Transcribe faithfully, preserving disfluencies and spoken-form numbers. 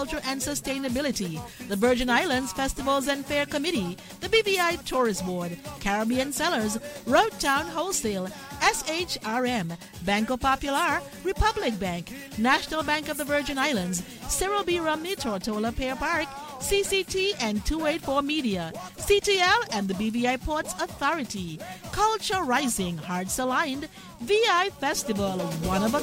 Agriculture and Sustainability, the Virgin Islands Festivals and Fair Committee, the B V I Tourist Board, Caribbean Sellers, Road Town Wholesale, S H R M, Banco Popular, Republic Bank, National Bank of the Virgin Islands, Cyril B. Romney Tortola Pear Park, C C T and two eighty-four Media, C T L and the B V I Ports Authority, Culture Rising, Hearts Aligned, V I Festival, one of a